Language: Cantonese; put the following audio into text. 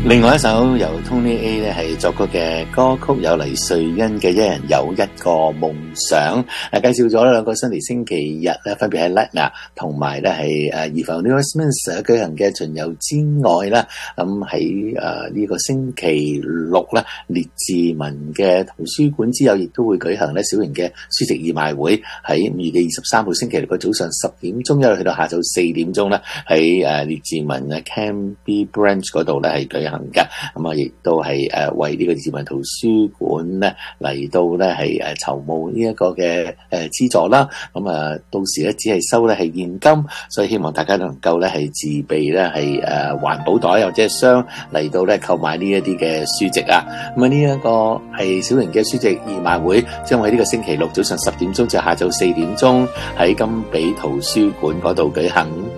另外一首由 Tony A 咧係作曲嘅歌曲，有黎瑞恩嘅《一人有一個夢想》。介紹咗兩個星期日咧，分別喺 Lagna 同埋咧係Evaluation Westminster 舉行嘅巡遊之外啦，咁喺呢個星期六咧，列治文嘅圖書館之友亦都會舉行咧小型嘅書籍義賣會，喺5月嘅23號星期六嘅早上10點鐘，一路去到下晝4點鐘咧，喺列治文嘅 Canby Branch 嗰度咧係舉行嘅。咁啊，亦都係為呢個列治文圖書館咧嚟到咧係籌募呢一個嘅資助啦。咁啊，到時咧只係收咧係現金，所以希望大家都能夠咧係自備咧係環保袋或者係箱嚟到咧購買呢一啲嘅書籍啊。咁啊，呢一個係小型嘅書籍義賣會，將會喺呢個星期六早上10點鐘至下晝4點鐘喺金比圖書館嗰度舉行。